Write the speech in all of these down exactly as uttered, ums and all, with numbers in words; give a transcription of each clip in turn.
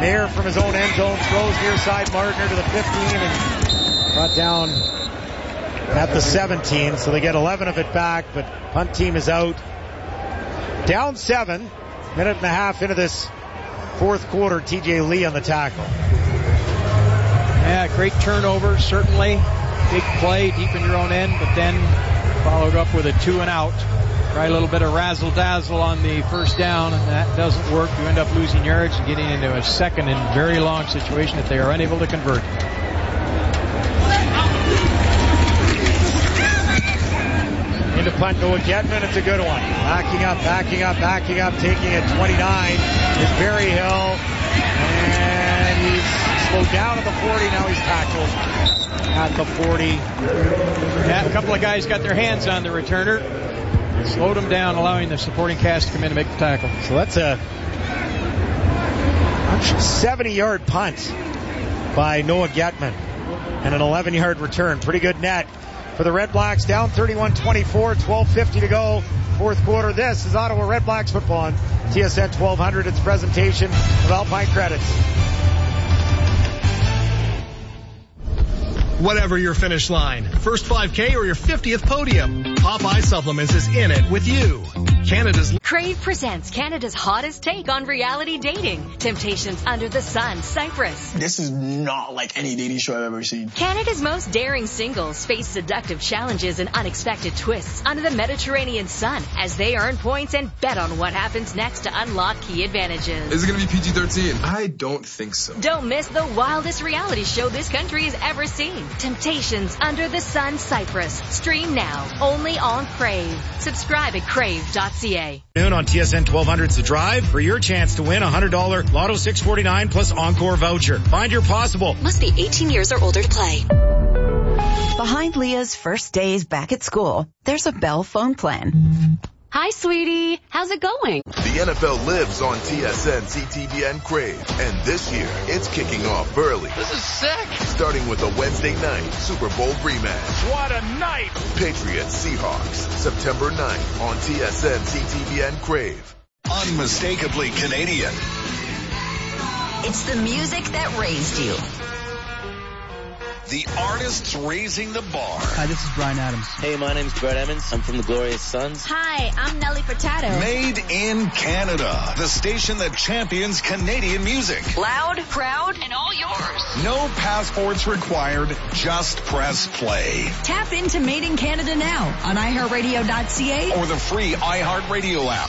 Mayer from his own end zone throws near side Martner to the fifteen and brought down at the seventeen. So they get eleven of it back, but punt team is out. Down seven, minute and a half into this fourth quarter. T J Lee on the tackle. Yeah, great turnover, certainly. Big play deep in your own end, but then followed up with a two and out. Try a little bit of razzle-dazzle on the first down, and that doesn't work. You end up losing yards and getting into a second and very long situation that they are unable to convert. Into punt, Noah Getman. It's a good one. Backing up, backing up, backing up, taking it twenty-nine is Berryhill. And he's slowed down at the forty. Now he's tackled at the forty. Yeah, a couple of guys got their hands on the returner. Slowed him down, allowing the supporting cast to come in and make the tackle. So that's a seventy-yard punt by Noah Getman and an eleven-yard return. Pretty good net for the Red Blacks. Down thirty-one twenty-four, twelve fifty to go, fourth quarter. This is Ottawa Red Blacks football on T S N twelve hundred. It's a presentation of Alpine Credits. Whatever your finish line, first five K or your fiftieth podium, Popeye Supplements is in it with you. Canada's Crave presents Canada's hottest take on reality dating. Temptations Under the Sun, Cyprus. This is not like any dating show I've ever seen. Canada's most daring singles face seductive challenges and unexpected twists under the Mediterranean sun as they earn points and bet on what happens next to unlock key advantages. Is it going to be P G thirteen? I don't think so. Don't miss the wildest reality show this country has ever seen. Temptations Under the Sun, Cyprus. Stream now, only on Crave. Subscribe at crave dot c a. Noon on T S N twelve hundred's The Drive for your chance to win a one hundred dollars Lotto six forty-nine plus Encore voucher. Find your possible. Must be eighteen years or older to play. Behind Leah's first days back at school, there's a Bell phone plan. Hi, sweetie. How's it going? The N F L lives on T S N, C T V, and Crave. And this year, it's kicking off early. This is sick. Starting with a Wednesday night Super Bowl rematch. What a night. Patriots Seahawks, September ninth on T S N, C T V, and Crave. Unmistakably Canadian. It's the music that raised you. The artists raising the bar. Hi, this is Bryan Adams. Hey, my name's Brett Emmons. I'm from the Glorious Sons. Hi, I'm Nelly Furtado. Made in Canada. The station that champions Canadian music. Loud, proud, and all yours. No passports required. Just press play. Tap into Made in Canada now on i heart radio dot c a or the free iHeartRadio app.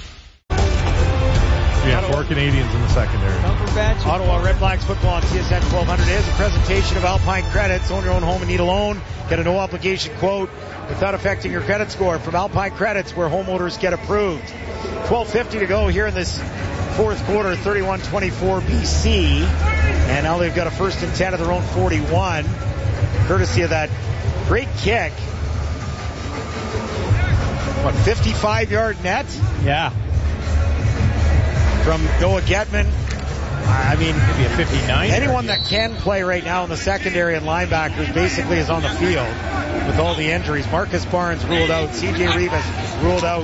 Yeah, four Canadians in the secondary. Ottawa Red Blacks football on T S N twelve hundred is a presentation of Alpine Credits. Own your own home and need a loan. Get a no obligation quote without affecting your credit score from Alpine Credits, where homeowners get approved. twelve fifty to go here in this fourth quarter. thirty-one twenty-four B C. And now they've got a first and ten of their own forty-one. Courtesy of that great kick. What, fifty-five-yard net? Yeah. From Noah Getman. I mean, maybe a fifty-nine. Anyone that can play right now in the secondary and linebackers basically is on the field with all the injuries. Marcus Barnes ruled out. C J Rivas ruled out.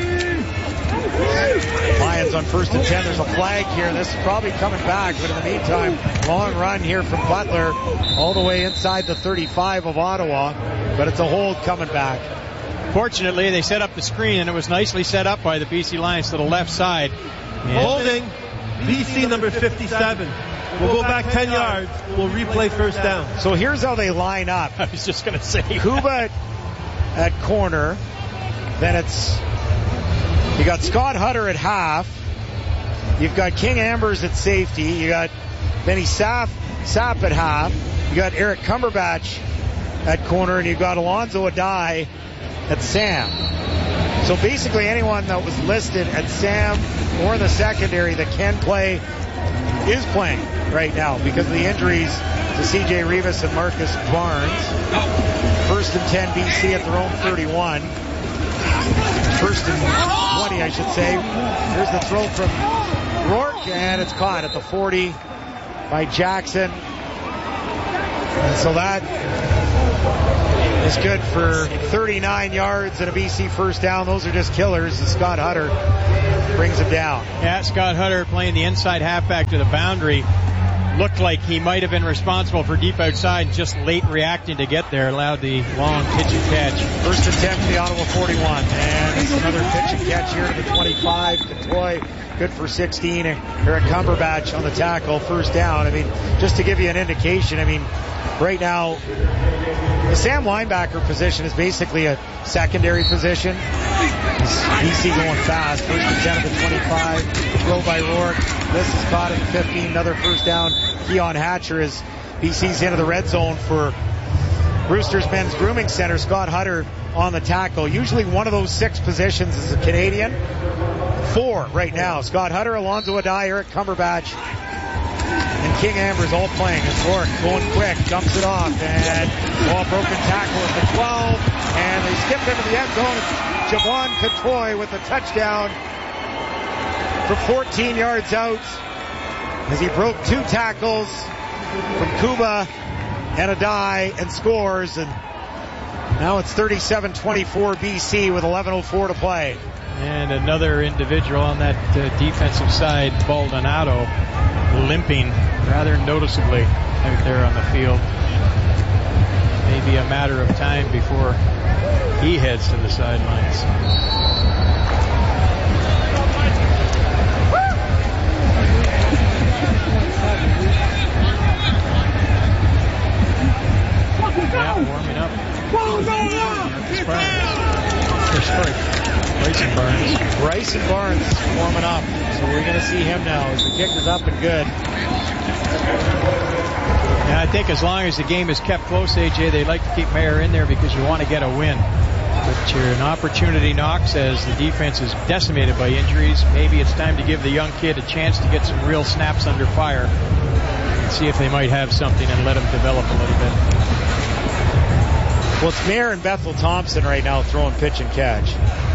Lions on first and ten. There's a flag here. This is probably coming back, but in the meantime, long run here from Butler all the way inside the thirty-five of Ottawa, but it's a hold coming back. Fortunately, they set up the screen, and it was nicely set up by the B C Lions to the left side. Yeah. Holding, B C number fifty-seven. We'll go back ten yards. We'll replay first down. So here's how they line up. I was just going to say. Kuba at corner. Then it's, you got Scott Hutter at half. You've got King Ambers at safety. You got Benny Sapp, Sapp at half. You got Eric Cumberbatch at corner. And you've got Alonzo Adai at Sam. So basically anyone that was listed at Sam or in the secondary that can play is playing right now because of the injuries to C J Rivas and Marcus Barnes. First and ten B C at their own thirty-one. First and twenty, I should say. Here's the throw from Rourke, and it's caught at the forty by Jackson. And so that is good for thirty-nine yards and a B C first down. Those are just killers. Scott Hutter brings him down. Yeah, Scott Hutter playing the inside halfback to the boundary. Looked like he might have been responsible for deep outside and just late reacting to get there. Allowed the long pitch and catch. First and ten for the Ottawa forty-one. And it's another pitch and catch here to the twenty-five. Katoy, good for sixteen. Eric Cumberbatch on the tackle. First down. I mean, just to give you an indication, I mean, right now, the Sam linebacker position is basically a secondary position. B C going fast. First and ten of the twenty-five. Throw by Rourke. This is caught at the fifteen. Another first down. Keon Hatcher as B C's into the red zone for Roosters Men's Grooming Center. Scott Hutter on the tackle. Usually one of those six positions is a Canadian. Four right now. Scott Hutter, Alonzo Adai, Eric Cumberbatch, and King Ambers all playing. As Rourke going quick, dumps it off, and ball broken tackle at the twelve, and they skipped into the end zone. Javon Katoy with a touchdown for fourteen yards out as he broke two tackles from Kuba and Adai and scores, and now it's thirty-seven twenty-four B C with eleven oh four to play. And another individual on that uh, defensive side, Baldonado, limping rather noticeably out there on the field. Maybe a matter of time before he heads to the sidelines. Yeah, warming up. Sorry, Bryson Barnes. Bryson Barnes warming up. So we're going to see him now as the kick is up and good. Yeah, I think as long as the game is kept close, A J, they like to keep Mayer in there because you want to get a win. But you're an opportunity knocks as the defense is decimated by injuries. Maybe it's time to give the young kid a chance to get some real snaps under fire and see if they might have something and let him develop a little bit. Well, it's Mayer and Bethel Thompson right now throwing pitch and catch.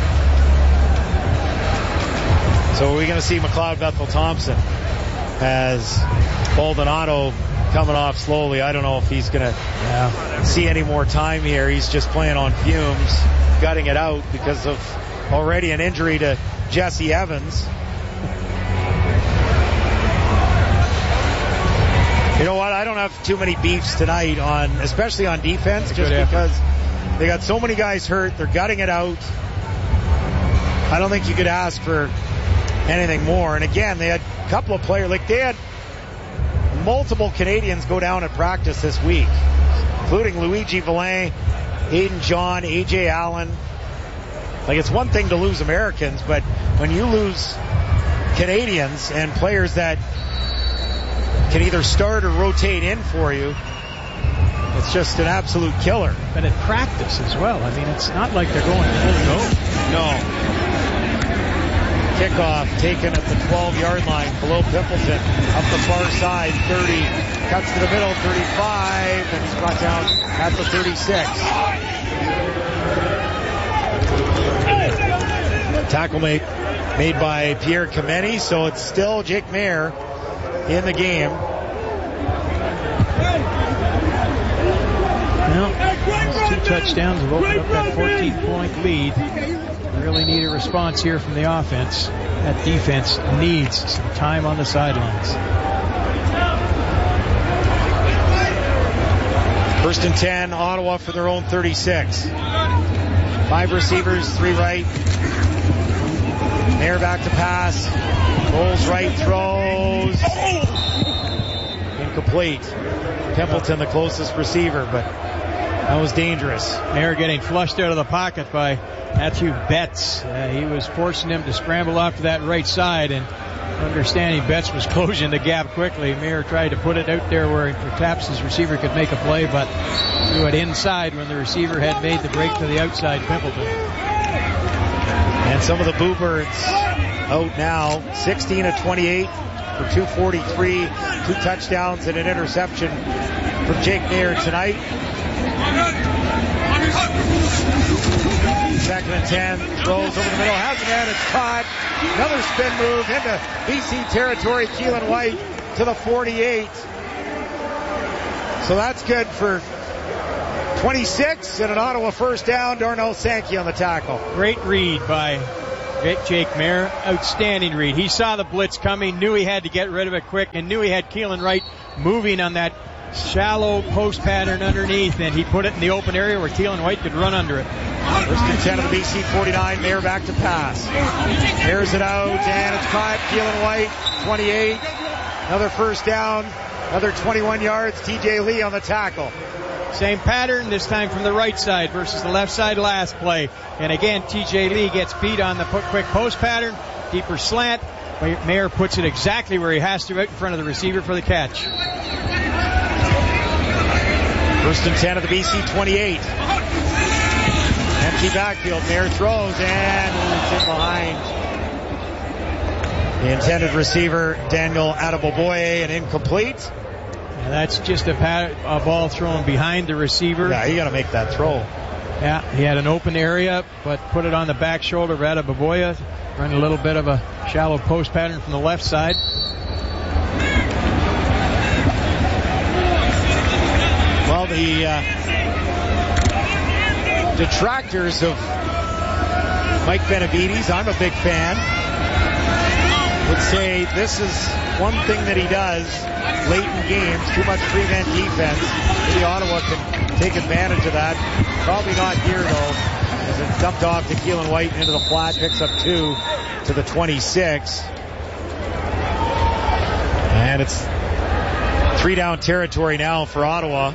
So we're going to see McLeod Bethel Thompson as Baldonado coming off slowly. I don't know if he's going to yeah. see any more time here. He's just playing on fumes, gutting it out because of already an injury to Jesse Evans. You know what? I don't have too many beefs tonight on, especially on defense, just because they got so many guys hurt. They're gutting it out. I don't think you could ask for anything more. And again, they had a couple of players, like they had multiple Canadians go down at practice this week, including Luigi Villain, Aiden John, A J Allen. Like, it's one thing to lose Americans, but when you lose Canadians and players that can either start or rotate in for you, it's just an absolute killer. But at practice as well. I mean, it's not like they're going full go. No. Kickoff taken at the twelve-yard line below Pimpleton. Up the far side, thirty. Cuts to the middle, thirty-five. And it's brought down at the thirty-six. Tackle made, made by Pierre Kameni, so it's still Jake Mayer in the game. Well, those two touchdowns have opened up that fourteen-point lead. Really need a response here from the offense. That defense needs some time on the sidelines. First and ten, Ottawa for their own thirty-six. Five receivers, three right. Mayer back to pass. Rolls right, throws. Incomplete. Pimpleton the closest receiver, but that was dangerous. Mayer getting flushed out of the pocket by Matthew Betts. Uh, he was forcing him to scramble off to that right side, and understanding Betts was closing the gap quickly. Mayer tried to put it out there where perhaps his receiver could make a play, but threw it inside when the receiver had made the break to the outside, Pimpleton. And some of the Boo Birds out now, sixteen of twenty-eight for two forty-three, two touchdowns and an interception from Jake Mayer tonight. Second and ten, throws over the middle, has a man, it's caught. Another spin move into B C territory. Keelan White to the forty-eight. So that's good for twenty-six and an Ottawa first down. Darnell Sankey on the tackle. Great read by Jake Mayer, outstanding read. He saw the blitz coming, knew he had to get rid of it quick, and knew he had Keelan Wright moving on that shallow post pattern underneath, and he put it in the open area where Keelan White could run under it. First and ten of the B C forty-nine. Mayer back to pass. Airs it out, and it's caught. Keelan White, twenty-eight. Another first down. Another twenty-one yards. T J Lee on the tackle. Same pattern, this time from the right side versus the left side last play. And again, T J Lee gets beat on the quick post pattern. Deeper slant. Mayer puts it exactly where he has to, right in front of the receiver for the catch. First and ten of the B C twenty-eight. Empty backfield. Mayer throws and it's in behind the intended receiver, Daniel Adeboboye, and incomplete. Yeah, that's just a, pat, a ball thrown behind the receiver. Yeah, you got to make that throw. Yeah, he had an open area, but put it on the back shoulder of Adeboboye. Running a little bit of a shallow post pattern from the left side. Well, the uh, detractors of Mike Benavides, I'm a big fan, would say this is one thing that he does late in games, too much prevent defense. Maybe Ottawa can take advantage of that. Probably not here, though, as it's dumped off to Keelan White into the flat, picks up two to the twenty-six. And it's three down territory now for Ottawa.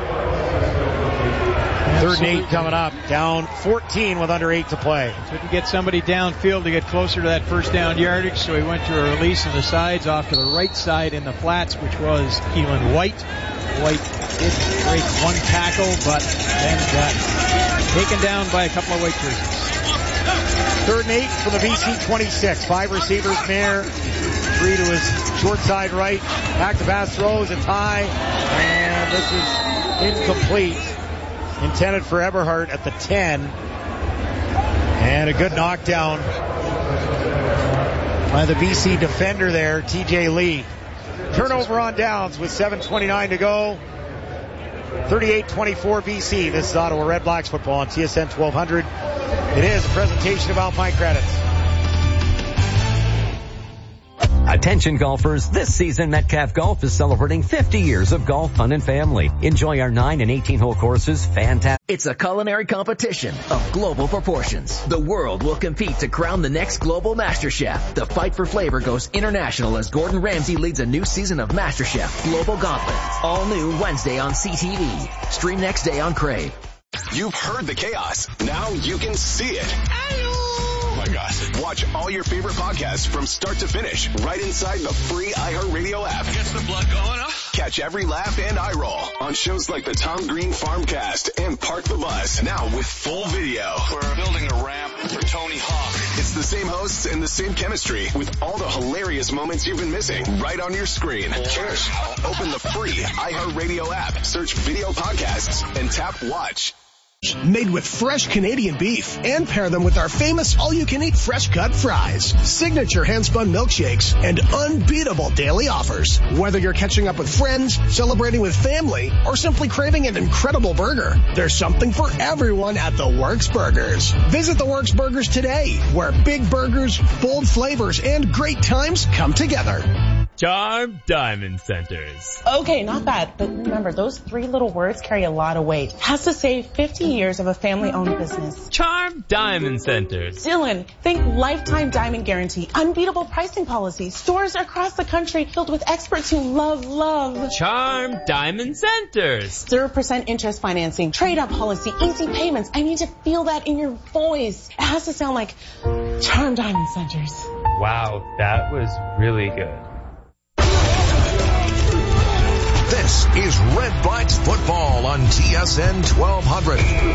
Third and eight coming up. Down fourteen with under eight to play. Couldn't get somebody downfield to get closer to that first down yardage, so he went to a release on the sides off to the right side in the flats, which was Keelan White. White did break one tackle, but then got taken down by a couple of white jerseys. Third and eight for the B C twenty-six. Five receivers, Mayer. Three to his short side right. Back to pass throws, it's high. And this is incomplete. Intended for Eberhardt at the ten. And a good knockdown by the B C defender there, T J Lee. Turnover on downs with seven twenty-nine to go. thirty-eight twenty-four B C. This is Ottawa Red Blacks football on T S N twelve hundred. It is a presentation of Alpine Credits. Attention golfers, this season Metcalf Golf is celebrating fifty years of golf fun and family. Enjoy our nine and eighteen hole courses, fantastic. It's a culinary competition of global proportions. The world will compete to crown the next global master chef. The fight for flavor goes international as Gordon Ramsay leads a new season of MasterChef Global Gauntlet. All new Wednesday on C T V. Stream next day on Crave. You've heard the chaos. Now you can see it. Oh my gosh. Watch all your favorite podcasts from start to finish right inside the free iHeartRadio app. Gets the blood going, huh? Catch every laugh and eye roll on shows like the Tom Green Farmcast and Park the Bus. Now with full video. We're building a ramp for Tony Hawk. It's the same hosts and the same chemistry with all the hilarious moments you've been missing right on your screen. Cheers. Open the free iHeartRadio app, search video podcasts, and tap watch. Made with fresh Canadian beef and pair them with our famous all-you-can-eat fresh cut fries, signature hand-spun milkshakes, and unbeatable daily offers. Whether you're catching up with friends, celebrating with family, or simply craving an incredible burger, there's something for everyone at The Works Burgers. Visit The Works Burgers today, where big burgers, bold flavors, and great times come together. Charm Diamond Centers. Okay, not bad, but remember, those three little words carry a lot of weight. Has to say fifty years of a family-owned business. Charm Diamond Centers. Dylan, think lifetime diamond guarantee, unbeatable pricing policy, stores across the country filled with experts who love, love. Charm Diamond Centers. zero percent interest financing, trade-up policy, easy payments. I need to feel that in your voice. It has to sound like Charm Diamond Centers. Wow, that was really good. This is Red Blacks football on T S N twelve hundred.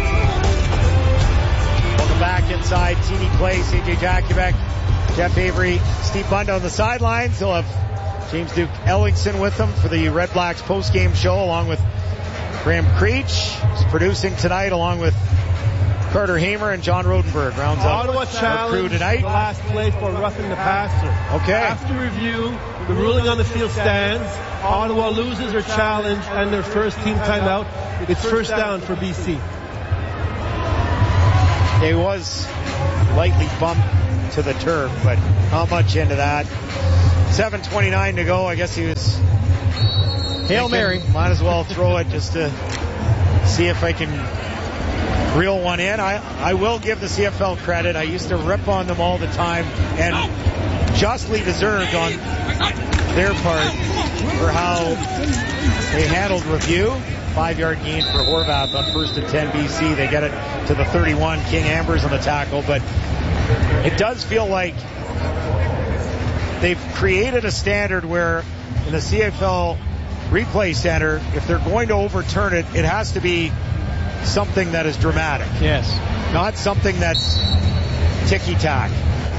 Welcome back inside Teeny Place. A J Jakubek, Jeff Avery, Steve Bunda on the sidelines. He'll have James Duke Ellingson with them for the Red Blacks post-game show, along with Graham Creech, who's producing tonight, along with Carter Hamer and John Rodenberg. Rounds up Ottawa our crew tonight. The last play for roughing the passer. Okay. After review, the ruling on the field stands. Ottawa loses their challenge and their first team timeout. It's first down for B C. It was lightly bumped to the turf, but not much into that. seven twenty-nine to go. I guess he was Hail thinking, Mary. Might as well throw it just to see if I can reel one in. I, I will give the C F L credit. I used to rip on them all the time, and justly deserved on their part for how they handled review. Five-yard gain for Horvath on first and ten B C. They get it to the thirty-one. King Ambers on the tackle, but it does feel like they've created a standard where in the C F L replay center, if they're going to overturn it, it has to be something that is dramatic. Yes. Not something that's ticky-tack.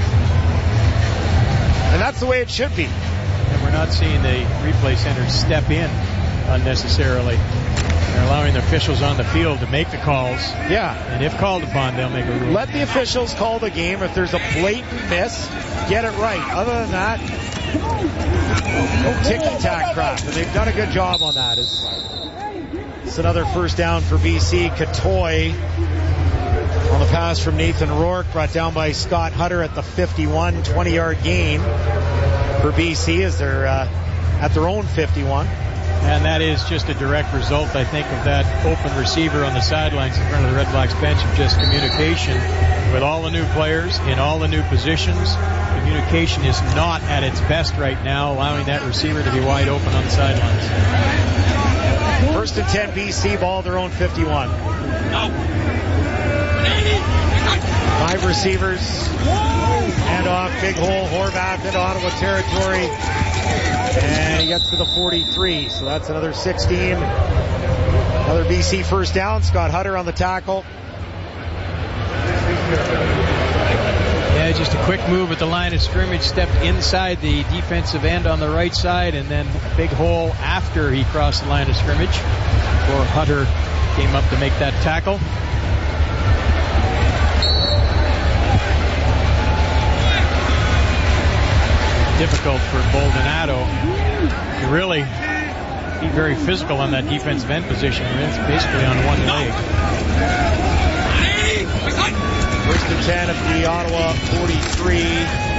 And that's the way it should be. And we're not seeing the replay center step in unnecessarily. They're allowing the officials on the field to make the calls. Yeah. And if called upon, they'll make a rule. Let the officials call the game. If there's a blatant miss, get it right. Other than that, no ticky-tack crap. And they've done a good job on that. It's, it's another first down for B C. Katoy on the pass from Nathan Rourke, brought down by Scott Hutter at the fifty-one. twenty-yard gain for B C as they're uh, at their own fifty-one. And that is just a direct result, I think, of that open receiver on the sidelines in front of the Red Blacks bench, of just communication with all the new players in all the new positions. Communication is not at its best right now, allowing that receiver to be wide open on the sidelines. First and ten B C, ball their own fifty-one. Five receivers. Hand off, big hole, Horvath into Ottawa territory. And he gets to the forty-three, so that's another sixteen. Another B C first down. Scott Hutter on the tackle. Yeah, just a quick move at the line of scrimmage, stepped inside the defensive end on the right side, and then a big hole after he crossed the line of scrimmage before Hutter came up to make that tackle. Difficult for Baldonado to really be very physical on that defensive end position. It's basically on one leg. First and ten at the Ottawa forty-three.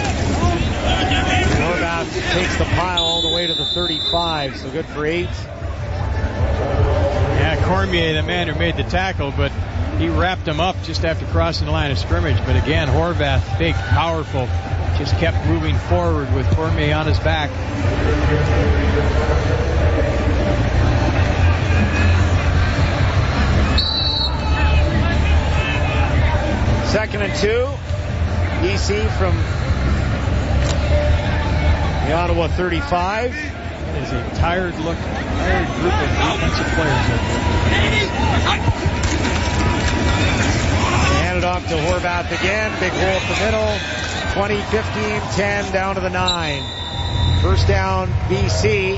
Horvath takes the pile all the way to the thirty-five, so good for eight. Yeah, Cormier, the man who made the tackle, but he wrapped him up just after crossing the line of scrimmage. But again, Horvath, big, powerful, just kept moving forward with Cormier on his back. Second and two. B C from the Ottawa thirty-five. It is a tired look, tired group of defensive players. They hand it off to Horvath again. Big hole up the middle. twenty, fifteen, ten, down to the nine. First down, B C.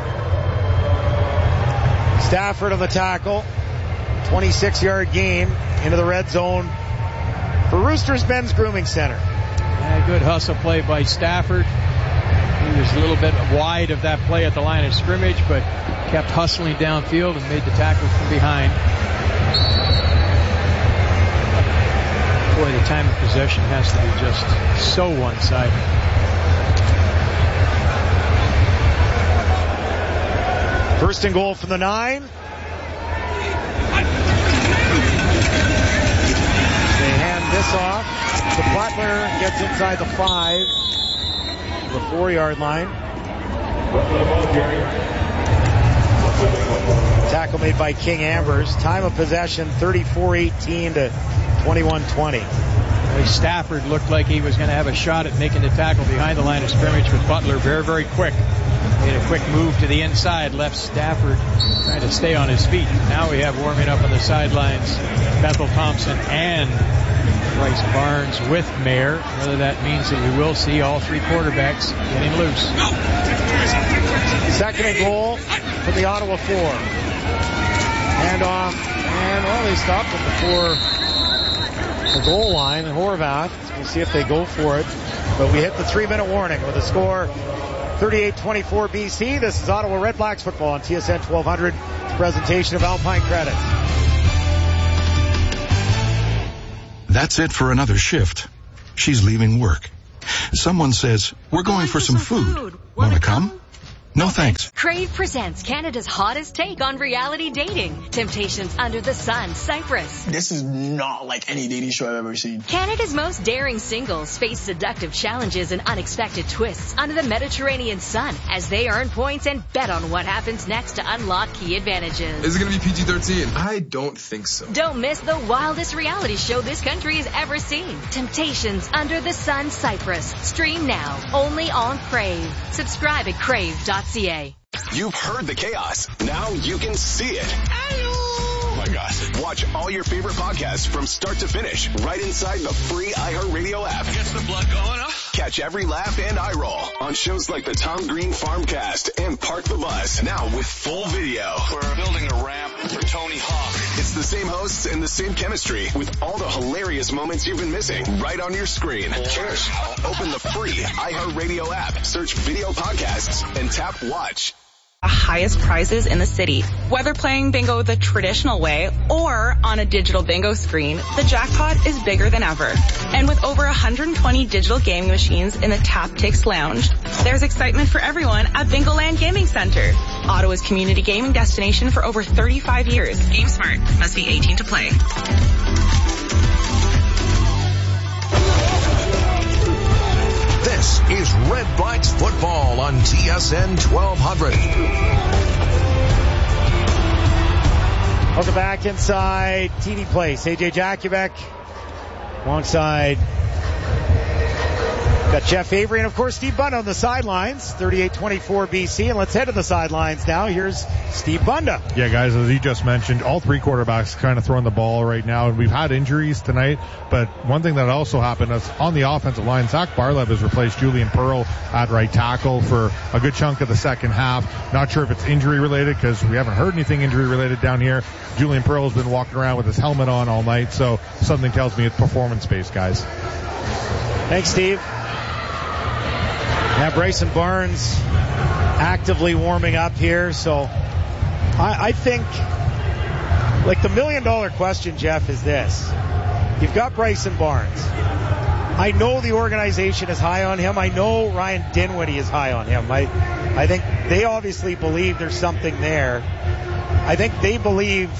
Stafford on the tackle. twenty-six-yard gain into the red zone for Roosters Men's Grooming Center. Yeah, good hustle play by Stafford. He was a little bit wide of that play at the line of scrimmage, but kept hustling downfield and made the tackle from behind. Boy, the time of possession has to be just so one-sided. First and goal from the nine. They hand this off. The Butler gets inside the five. The four-yard line. Tackle made by King Ambers. Time of possession thirty-four eighteen to twenty-one twenty. Stafford looked like he was going to have a shot at making the tackle behind the line of scrimmage, but Butler very, very quick. Made a quick move to the inside, left Stafford trying to stay on his feet. Now we have warming up on the sidelines Bethel Thompson and Bryce Barnes with Mayer. Whether that means that we will see all three quarterbacks getting loose. Second and goal for the Ottawa four. Hand off, and well, they stopped it before the goal line. Horvath, we'll see if they go for it. But we hit the three-minute warning with a score thirty-eight twenty-four B C. This is Ottawa Red Blacks football on T S N twelve hundred. Presentation of Alpine Credit. That's it for another shift. she's leaving work. Someone says, we're going for some food. Want to come? No thanks. Crave presents Canada's hottest take on reality dating. Temptations Under the Sun, Cyprus. This is not like any dating show I've ever seen. Canada's most daring singles face seductive challenges and unexpected twists under the Mediterranean sun as they earn points and bet on what happens next to unlock key advantages. Is it going to be P G thirteen? I don't think so. Don't miss the wildest reality show this country has ever seen. Temptations Under the Sun, Cyprus. Stream now, only on Crave. Subscribe at crave dot c a. You've heard the chaos. Now you can see it. Oh my God. Watch all your favorite podcasts from start to finish right inside the free iHeartRadio app. Gets the blood going, huh? Catch every laugh and eye roll on shows like the Tom Green Farmcast and Park the Bus. Now with full video. We're building a ramp for Tony Hawk. It's the same hosts and the same chemistry with all the hilarious moments you've been missing right on your screen. Cheers. Open the free iHeartRadio app, search video podcasts, and tap watch. The highest prizes in the city. Whether playing bingo the traditional way or on a digital bingo screen, the jackpot is bigger than ever. And with over one hundred twenty digital gaming machines in the Taptix Lounge, there's excitement for everyone at Bingoland Gaming Center, Ottawa's community gaming destination for over thirty-five years. Game smart. Must be eighteen to play. This is Red Blacks football on T S N twelve hundred. Welcome back inside T D Place. A J Jakubek alongside got Jeff Avery and, of course, Steve Bunda on the sidelines. thirty-eight twenty-four B C. And let's head to the sidelines now. Here's Steve Bunda. Yeah, guys, as he just mentioned, all three quarterbacks kind of throwing the ball right now. And we've had injuries tonight. But one thing that also happened is on the offensive line, Zach Barlev has replaced Julian Pearl at right tackle for a good chunk of the second half. Not sure if it's injury related because we haven't heard anything injury related down here. Julian Pearl has been walking around with his helmet on all night. So something tells me it's performance-based, guys. Thanks, Steve. Now Bryson Barnes actively warming up here, so I, I think, like, the million dollar question, Jeff, is this. You've got Bryson Barnes. I know the organization is high on him. I know Ryan Dinwiddie is high on him. I, I think they obviously believe there's something there. I think they believe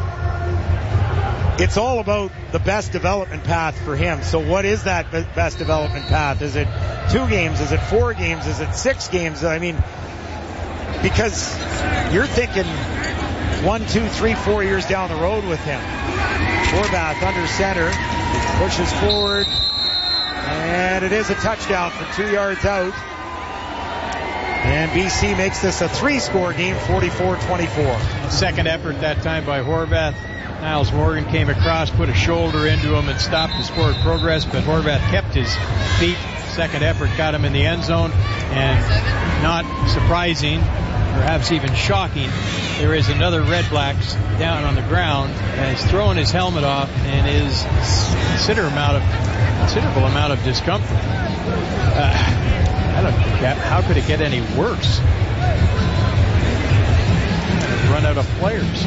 it's all about the best development path for him. So what is that best development path? Is it two games? Is it four games? Is it six games? I mean, because you're thinking one, two, three, four years down the road with him. Horvath under center, pushes forward, and it is a touchdown for two yards out. And B C makes this a three-score game, forty-four twenty-four. Second effort that time by Horvath. Niles Morgan came across, put a shoulder into him and stopped his forward progress, but Horvath kept his feet. Second effort got him in the end zone, and not surprising, perhaps even shocking, there is another Red Blacks down on the ground and has thrown his helmet off and is considerable amount of considerable amount of discomfort. Uh, I don't know, how could it get any worse? Run out of players.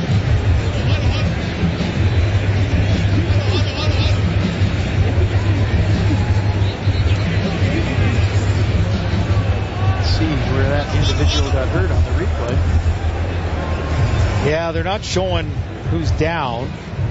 Where that individual got hurt on the replay. Yeah, they're not showing who's down.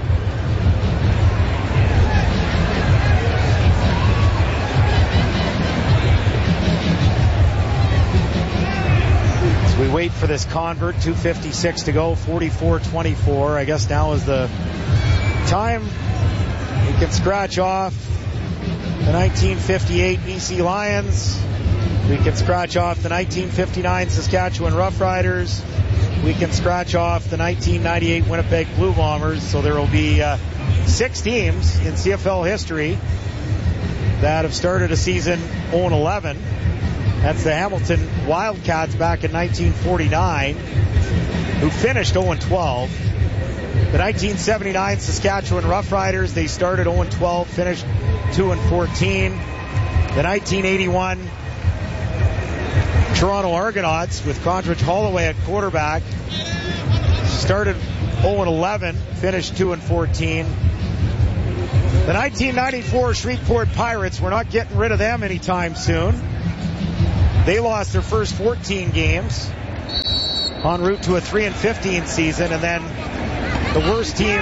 As we wait for this convert, two fifty-six to go, forty-four twenty-four. I guess now is the time we can scratch off the nineteen fifty-eight B C Lions. We can scratch off the nineteen fifty-nine Saskatchewan Roughriders. We can scratch off the nineteen ninety-eight Winnipeg Blue Bombers. So there will be uh, six teams in C F L history that have started a season oh and eleven. That's the Hamilton Wildcats back in nineteen forty-nine, who finished oh and twelve. The nineteen seventy-nine Saskatchewan Roughriders, they started oh and twelve, finished two and fourteen. The nineteen eighty-one Toronto Argonauts with Condredge Holloway at quarterback started oh and eleven, finished two and fourteen. The nineteen ninety-four Shreveport Pirates, we're not getting rid of them anytime soon. They lost their first fourteen games en route to a three and fifteen season, and then the worst team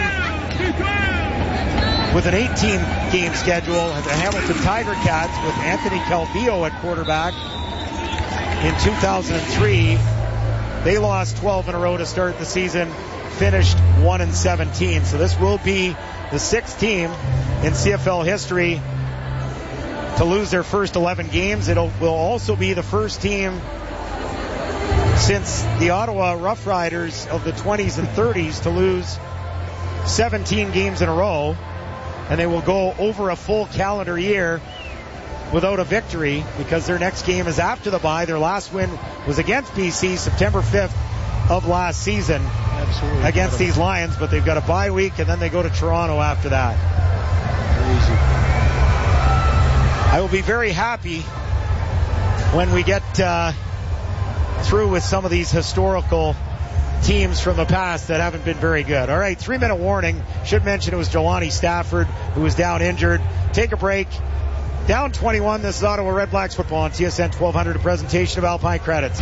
with an eighteen game schedule, the Hamilton Tiger Cats with Anthony Calvillo at quarterback in two thousand three. They lost twelve in a row to start the season, finished one and seventeen. So this will be the sixth team in C F L history to lose their first eleven games. It will also be the first team since the Ottawa Rough Riders of the twenties and thirties to lose seventeen games in a row, and they will go over a full calendar year without a victory because their next game is after the bye. Their last win was against B C September fifth of last season. Absolutely against these Lions, but they've got a bye week and then they go to Toronto after that. Easy. I will be very happy when we get uh, through with some of these historical teams from the past that haven't been very good. All right, three-minute warning. Should mention it was Jelani Stafford who was down injured. Take a break. Down twenty-one. This is Ottawa Red Blacks football on T S N twelve hundred, a presentation of Alpine Credits.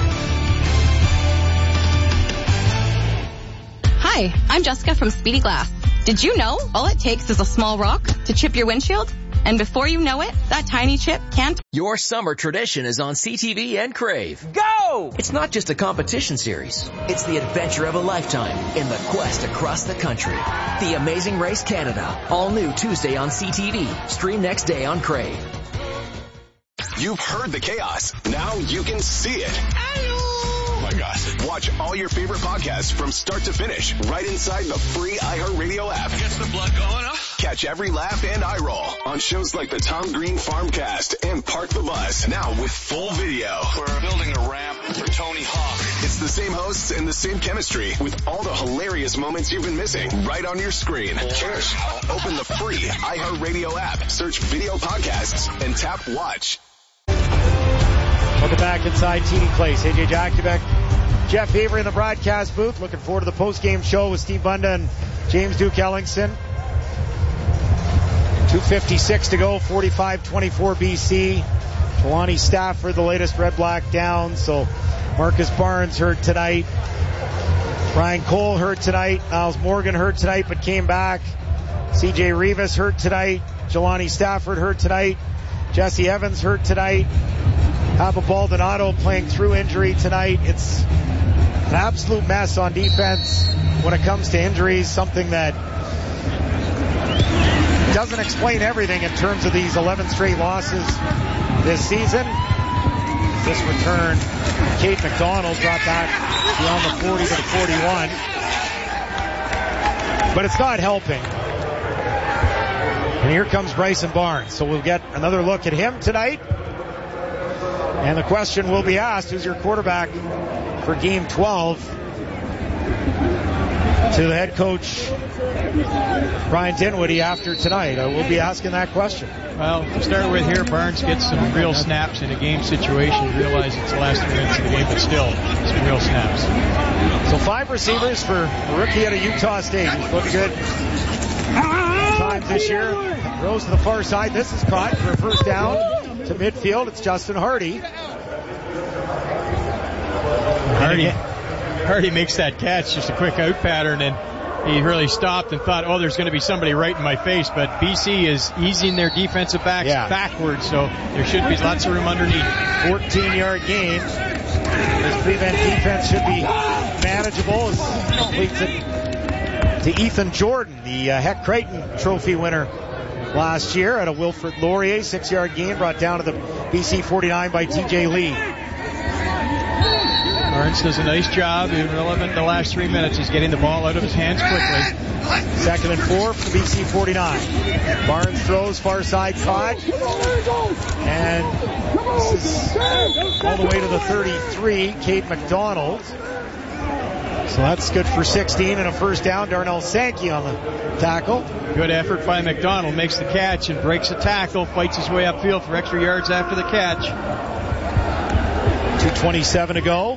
Hi, I'm Jessica from Speedy Glass. Did you know all it takes is a small rock to chip your windshield? And before you know it, that tiny chip can... Your summer tradition is on C T V and Crave. Go! It's not just a competition series. It's the adventure of a lifetime in the quest across the country. The Amazing Race Canada. All new Tuesday on C T V. Stream next day on Crave. You've heard the chaos. Now you can see it. Oh my God. Watch all your favorite podcasts from start to finish right inside the free iHeartRadio app. Gets the blood going, huh? Catch every laugh and eye roll on shows like the Tom Green Farmcast and Park the Bus. Now with full video. We're building a ramp for Tony Hawk. It's the same hosts and the same chemistry with all the hilarious moments you've been missing right on your screen. Cheers. Open the free iHeartRadio app, search video podcasts, and tap watch. Welcome back inside T D Place. A J Jakubek, Jeff Avery in the broadcast booth. Looking forward to the post-game show with Steve Bunda and James Duke Ellingson. two fifty-six to go, forty-five twenty-four B C. Jelani Stafford, the latest Red Black down. So Marcus Barnes hurt tonight. Brian Cole hurt tonight. Niles Morgan hurt tonight but came back. C J Rivas hurt tonight. Jelani Stafford hurt tonight. Jesse Evans hurt tonight. Haba Baldonado playing through injury tonight. It's an absolute mess on defense when it comes to injuries, something that doesn't explain everything in terms of these eleven straight losses this season. This return, Kate McDonald brought that beyond the forty to the forty-one. But it's not helping. And here comes Bryson Barnes. So we'll get another look at him tonight. And the question will be asked, who's your quarterback for game twelve? To the head coach, Brian Dinwiddie, after tonight. Uh, we'll be asking that question. Well, to start with here, Barnes gets some real snaps in a game situation. Realize it's the last three minutes of the game, but still, some real snaps. So five receivers for a rookie out of Utah State. He's looking good times this year. Throws to the far side. This is caught for a first down to midfield. It's Justin Hardy. Hardy, Hardy makes that catch, just a quick out pattern, and he really stopped and thought, oh, there's going to be somebody right in my face. But B C is easing their defensive backs yeah. backwards, so there should be lots of room underneath. fourteen-yard gain. This prevent defense should be manageable. It's to, to Ethan Jordan, the uh, Heck Creighton Trophy winner last year at a Wilfrid Laurier six-yard gain brought down to the B C forty-nine by T J Lee. Barnes does a nice job, even relevant in the last three minutes. He's getting the ball out of his hands quickly. Second and four for B C forty-nine. Barnes throws far side, caught. And this is all the way to the thirty-three, Kate McDonald. So that's good for sixteen and a first down. Darnell Sankey on the tackle. Good effort by McDonald. Makes the catch and breaks the tackle. Fights his way upfield for extra yards after the catch. two twenty-seven to go.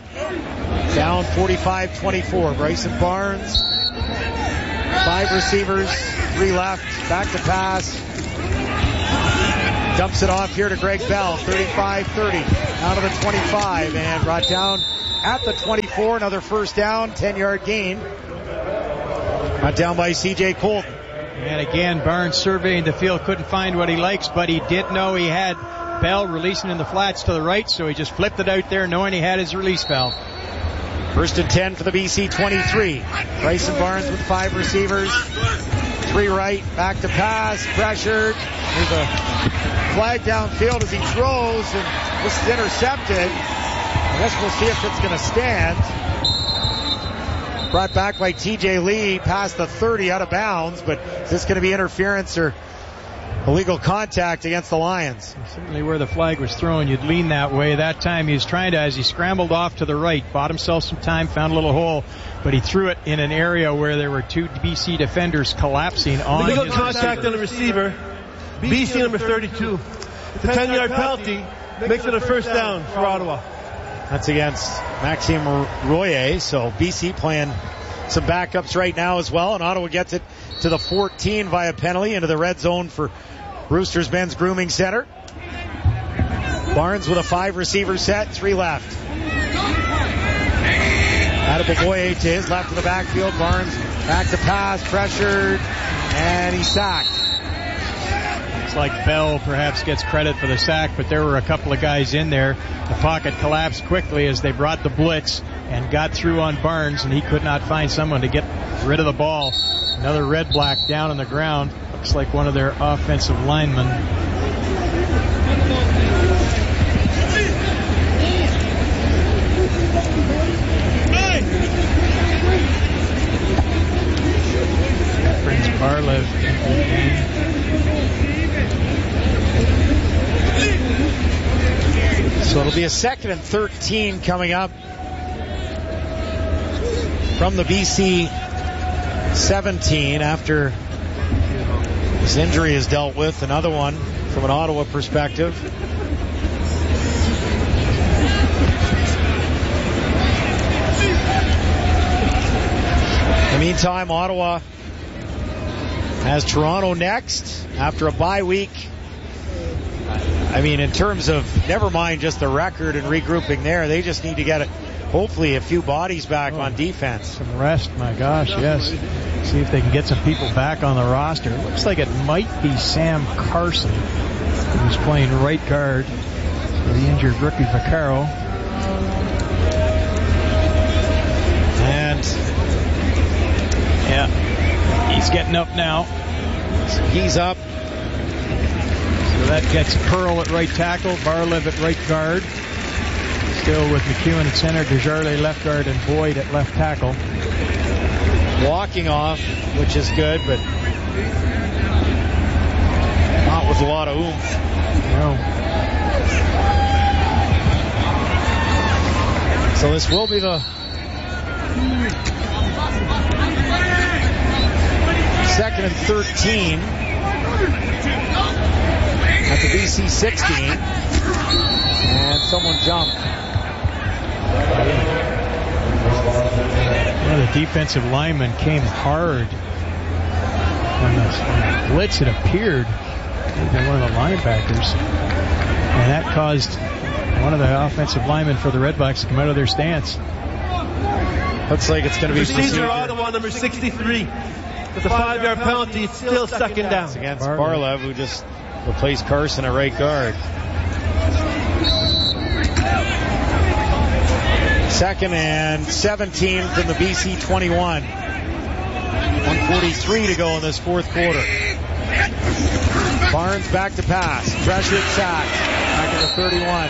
Down forty-five twenty-four. Bryson Barnes. Five receivers three left, back to pass. Dumps it off here to Greg Bell, thirty-five thirty, out of the twenty-five, and brought down at the twenty-four, another first down, ten-yard gain. Brought down by C J Colton. And again, Barnes surveying the field, couldn't find what he likes, but he did know he had Bell releasing in the flats to the right, so he just flipped it out there knowing he had his release valve. First and ten for the B C twenty-three. Bryson Barnes with five receivers. Three right, back to pass, pressured. There's a flag downfield as he throws, and this is intercepted. I guess we'll see if it's going to stand. Brought back by T J Lee past the thirty, out of bounds, but is this going to be interference or illegal contact against the Lions? Certainly where the flag was thrown, you'd lean that way. That time he was trying to, as he scrambled off to the right, bought himself some time, found a little hole, but he threw it in an area where there were two B C defenders collapsing on illegal his contact receiver. on the receiver. B C number thirty-two. The ten-yard penalty makes it a first down for Ottawa. That's against Maxime Royer, so B C playing some backups right now as well, and Ottawa gets it to the fourteen via penalty into the red zone for Roosters Men's Grooming Center. Barnes with a five receiver set, three left. Adeboboye to his left in the backfield. Barnes back to pass, pressured, and he's sacked. It's like Bell perhaps gets credit for the sack, but there were a couple of guys in there. The pocket collapsed quickly as they brought the blitz and got through on Barnes, and he could not find someone to get rid of the ball. Another red-black down on the ground. Looks like one of their offensive linemen. Brings Barlev into the game. So it'll be a second and thirteen coming up from the B C seventeen after his injury is dealt with. Another one from an Ottawa perspective. In the meantime, Ottawa has Toronto next after a bye week. I mean, in terms of, never mind just the record and regrouping there, they just need to get, it, hopefully, a few bodies back oh, on defense. Some rest, my gosh, yes. See if they can get some people back on the roster. It looks like it might be Sam Carson, who's playing right guard for the injured rookie Vaccaro. And, yeah, he's getting up now. So he's up. So that gets Pearl at right tackle, Barlev at right guard. Still with McEwen at center, Desjardins left guard, and Boyd at left tackle. Walking off, which is good, but not with a lot of oomph. No. So this will be the second and thirteen at the B C sixteen, and someone jumped. One of the defensive linemen came hard on the blitz. It appeared maybe one of the linebackers, and that caused one of the offensive linemen for the Redblacks to come out of their stance. Looks like it's going to be procedure. Ottawa number sixty-three. With the five-yard penalty, it's still second down. It's against Barlev, who just replaced Carson at right guard. Second and seventeen from the B C twenty-one. one forty-three to go in this fourth quarter. Barnes back to pass. Pressured, sack. Back at the thirty-one.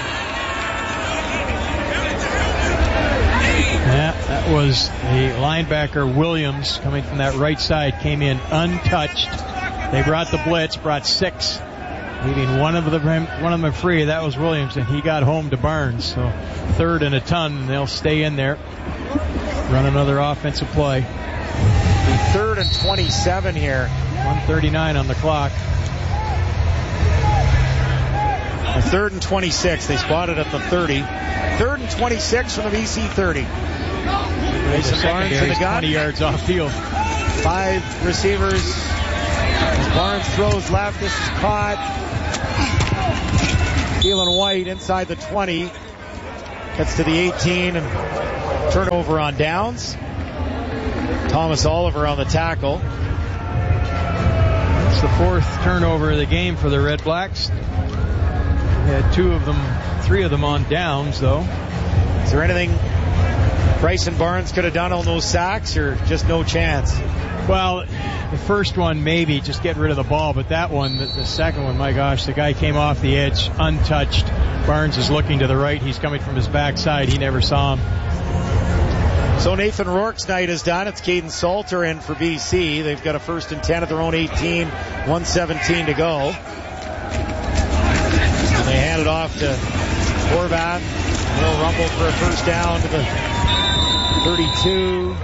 Yeah, that was the linebacker Williams coming from that right side. Came in untouched. They brought the blitz, brought six, leaving one of them one of them free. That was Williams, and he got home to Barnes. So third and a ton, and they'll stay in there. Run another offensive play. The third and twenty-seven here. one thirty-nine on the clock. The third and twenty-six. They spotted at the thirty. Third and twenty-six from the B C thirty. Mason Barnes in the gun. twenty yards off field. Five receivers Barnes throws left. This is caught. Keelan White inside the twenty. Gets to the eighteen and turnover on downs. Thomas Oliver on the tackle. It's the fourth turnover of the game for the Red Blacks. They had two of them, three of them on downs, though. Is there anything Bryson Barnes could have done on those sacks, or just no chance? Well, the first one maybe just get rid of the ball, but that one, the, the second one, my gosh, the guy came off the edge untouched. Barnes is looking to the right. He's coming from his backside. He never saw him. So Nathan Rourke's night is done. It's Caden Salter in for B C. They've got a first and ten at their own eighteen, one seventeen to go. And they hand it off to Horvath. A little rumble for a first down to the thirty-two.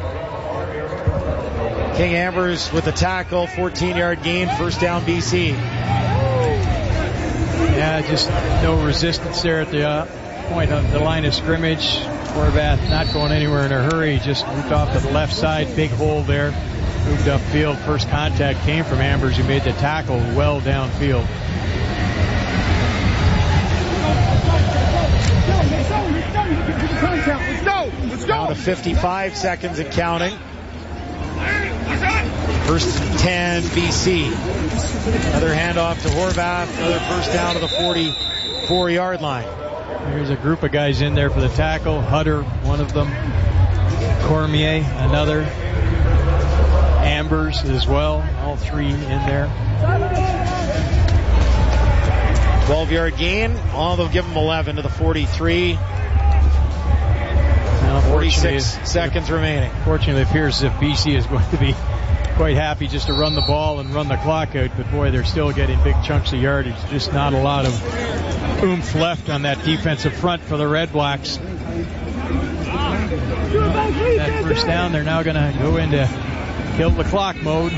King Ambers with the tackle, fourteen-yard gain, first down B C. Yeah, just no resistance there at the uh, point on the line of scrimmage. Horvath not going anywhere in a hurry, just moved off to the left side, big hole there, moved upfield. First contact came from Ambers, who made the tackle well downfield. Let's go! Let's go! Down to fifty-five seconds and counting. First and ten, B C. Another handoff to Horvath. Another first down to the forty-four-yard line. There's a group of guys in there for the tackle. Hutter, one of them. Cormier, another. Ambers as well. All three in there. twelve-yard gain. Oh, they'll give them eleven to the forty-three. Now, forty-six seconds remaining. Fortunately, it appears as if B C is going to be quite happy just to run the ball and run the clock out, but boy, they're still getting big chunks of yardage. Just not a lot of oomph left on that defensive front for the Red Blacks. That first down, they're now going to go into kill the clock mode.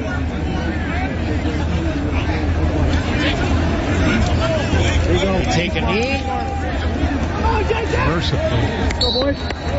They're going to take a knee. Mercifully. Go, boys.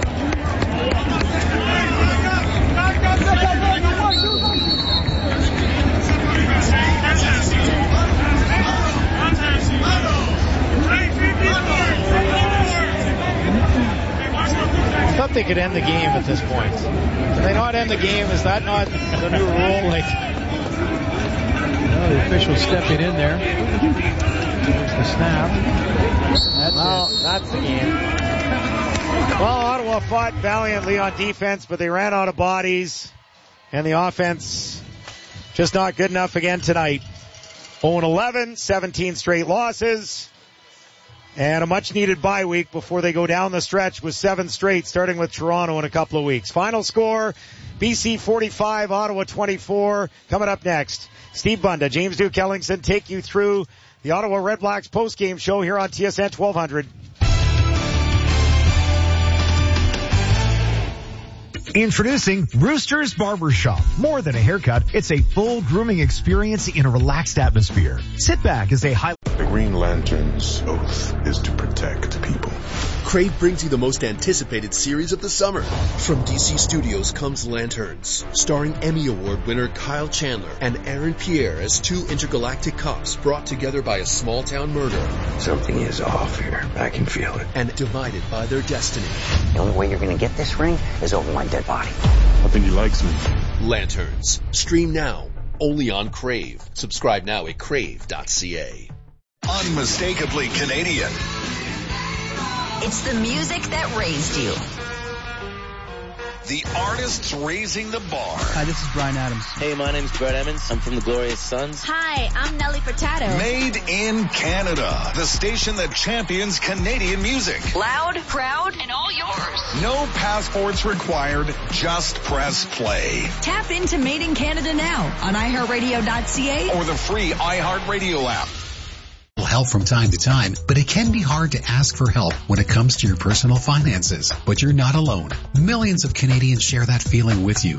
I thought they could end the game at this point. Can they not end the game? Is that not the new rule? Like, well, the official stepping in there. There's the snap. That's well, it. That's the game. Well, Ottawa fought valiantly on defense, but they ran out of bodies, and the offense just not good enough again tonight. oh and eleven, seventeen straight losses, and a much-needed bye week before they go down the stretch with seven straight, starting with Toronto in a couple of weeks. Final score, B C forty-five, Ottawa twenty-four. Coming up next, Steve Bunda, James Duke Ellingson take you through the Ottawa Red Blacks post-game show here on T S N twelve hundred. Introducing Rooster's Barbershop. More than a haircut, it's a full grooming experience in a relaxed atmosphere. Sit back as they highlight. The Green Lantern's oath is to protect people. Crave brings you the most anticipated series of the summer. From D C Studios comes Lanterns, starring Emmy Award winner Kyle Chandler and Aaron Pierre as two intergalactic cops brought together by a small-town murder. Something is off here. I can feel it. And divided by their destiny. The only way you're going to get this ring is over my dead body. I think he likes me. Lanterns. Stream now. Only on Crave. Subscribe now at crave dot c a. Unmistakably Canadian. It's the music that raised you. The artists raising the bar. Hi, this is Brian Adams. Hey, my name's Brett Emmons. I'm from the Glorious Sons. Hi, I'm Nelly Furtado. Made in Canada. The station that champions Canadian music. Loud, proud, and all yours. No passports required. Just press play. Tap into Made in Canada now on i heart radio dot c a or the free iHeartRadio app. Help from time to time, but it can be hard to ask for help when it comes to your personal finances. But you're not alone. Millions of Canadians share that feeling with you. Have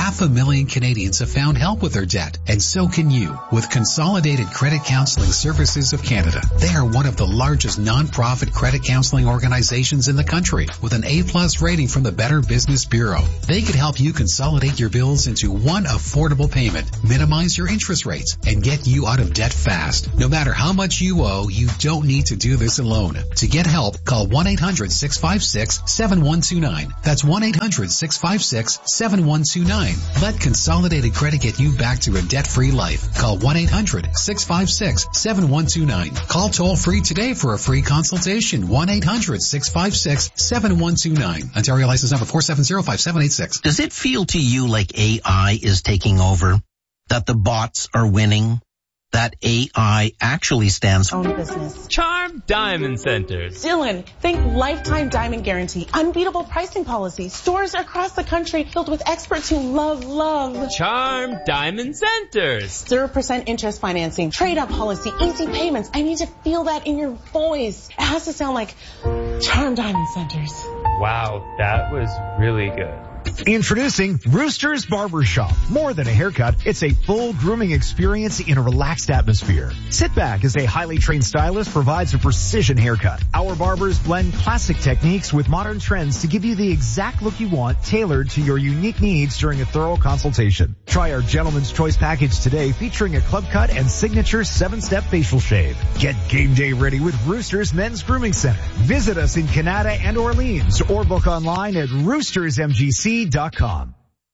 half a million Canadians have found help with their debt, and so can you with Consolidated Credit Counseling Services of Canada. They are one of the largest non-profit credit counseling organizations in the country with an A-plus rating from the Better Business Bureau. They could help you consolidate your bills into one affordable payment, minimize your interest rates, and get you out of debt fast. No matter how much you owe, you don't need to do this alone. To get help, call one eight hundred six five six seven one two nine. That's one eight hundred six five six seven one two nine. Let Consolidated Credit get you back to a debt-free life. Call one eight hundred six five six seven one two nine. Call toll-free today for a free consultation. one eight hundred six five six seven one two nine. Ontario license number four seven zero five seven eight six. Does it feel to you like A I is taking over? That the bots are winning? That A I actually stands for own business. Charm Diamond Centers. Dylan, think lifetime diamond guarantee, unbeatable pricing policies, stores across the country filled with experts who love, love. Charm Diamond Centers. zero percent interest financing, trade-up policy, easy payments. I need to feel that in your voice. It has to sound like Charm Diamond Centers. Wow, that was really good. Introducing Roosters Barbershop. More than a haircut, it's a full grooming experience in a relaxed atmosphere. Sit back as a highly trained stylist provides a precision haircut. Our barbers blend classic techniques with modern trends to give you the exact look you want, tailored to your unique needs during a thorough consultation. Try our Gentleman's Choice package today, featuring a club cut and signature seven-step facial shave. Get game day ready with Roosters Men's Grooming Center. Visit us in Canada and Orleans, or book online at roosters m g c dot com.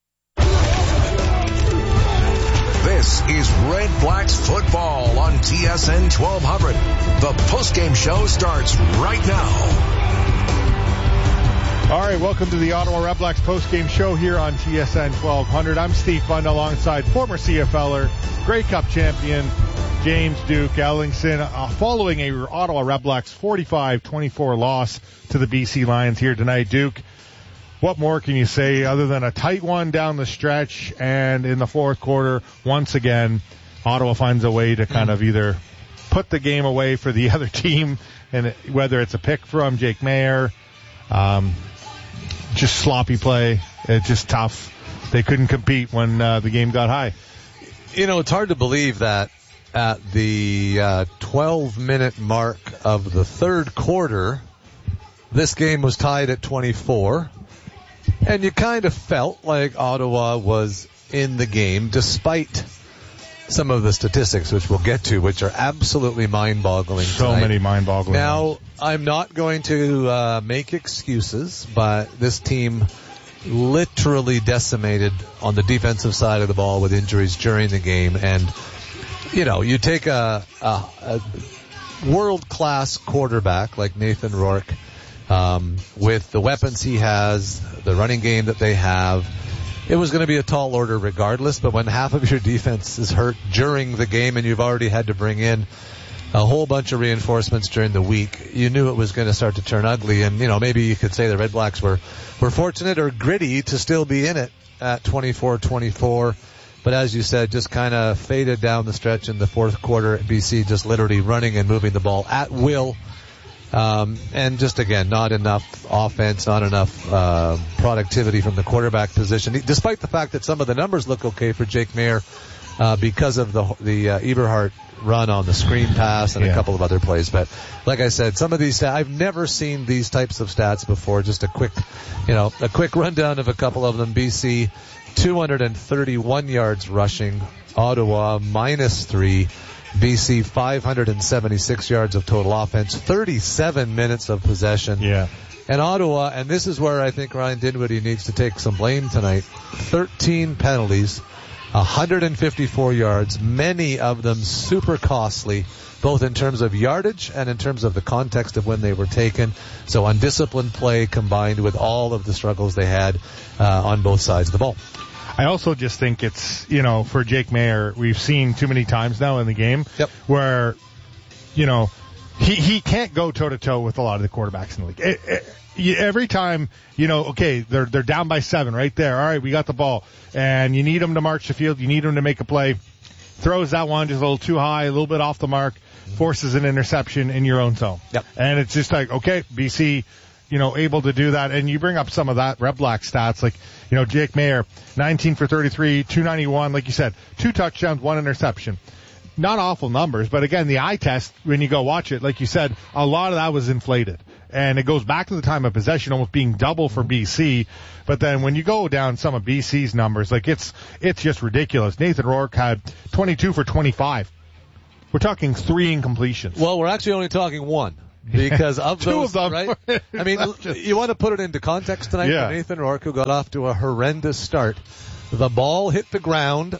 This is Red Blacks football on T S N twelve hundred. The postgame show starts right now. All right, welcome to the Ottawa Red Blacks postgame show here on T S N twelve hundred. I'm Steve Bund alongside former C F L er, Grey Cup champion James Duke Ellingson, uh, following a Ottawa Red Blacks forty-five twenty-four loss to the B C Lions here tonight. Duke, what more can you say other than a tight one down the stretch, and in the fourth quarter, once again, Ottawa finds a way to kind of either put the game away for the other team, and whether it's a pick from Jake Maier, um, just sloppy play, it's just tough. They couldn't compete when uh, the game got high. You know, it's hard to believe that at the uh, twelve-minute mark of the third quarter, this game was tied at twenty-four. And you kind of felt like Ottawa was in the game, despite some of the statistics, which we'll get to, which are absolutely mind-boggling So tonight. many mind-boggling. Now, I'm not going to uh, make excuses, but this team literally decimated on the defensive side of the ball with injuries during the game. And, you know, you take a, a, a world-class quarterback like Nathan Rourke, Um, with the weapons he has, the running game that they have, it was going to be a tall order regardless, but when half of your defense is hurt during the game and you've already had to bring in a whole bunch of reinforcements during the week, you knew it was going to start to turn ugly. And, you know, maybe you could say the Red Blacks were, were fortunate or gritty to still be in it at twenty-four twenty-four. But as you said, just kind of faded down the stretch in the fourth quarter. B C just literally running and moving the ball at will. Um, and just again, not enough offense, not enough uh, productivity from the quarterback position, despite the fact that some of the numbers look okay for Jake Maier uh, because of the the uh, Eberhardt run on the screen pass and yeah. a couple of other plays. But like I said, some of these stats, I've never seen these types of stats before. Just a quick, you know, a quick rundown of a couple of them. B C, two hundred thirty-one yards rushing. Ottawa, minus three. B C, five hundred seventy-six yards of total offense, thirty-seven minutes of possession. Yeah. And Ottawa, and this is where I think Ryan Dinwiddie needs to take some blame tonight, thirteen penalties, one hundred fifty-four yards, many of them super costly, both in terms of yardage and in terms of the context of when they were taken. So undisciplined play combined with all of the struggles they had uh, on both sides of the ball. I also just think it's, you know, for Jake Maier, we've seen too many times now in the game yep. where, you know, he, he can't go toe-to-toe with a lot of the quarterbacks in the league. It, it, you, every time, you know, okay, they're they're down by seven right there. All right, we got the ball. And you need them to march the field. You need them to make a play. Throws that one just a little too high, a little bit off the mark, forces an interception in your own zone. Yep. And it's just like, okay, B C, you know, able to do that. And you bring up some of that Red Black stats, like, you know, Jake Maier, nineteen for thirty-three, two ninety-one, like you said, two touchdowns, one interception. Not awful numbers, but again, the eye test, when you go watch it, like you said, a lot of that was inflated. And it goes back to the time of possession almost being double for B C. But then when you go down some of B C's numbers, like it's, it's just ridiculous. Nathan Rourke had twenty-two for twenty-five. We're talking three incompletions. Well, we're actually only talking one. Because of Two those, of them. right? I mean, you want to put it into context tonight Yeah. for Nathan Rourke, who got off to a horrendous start. The ball hit the ground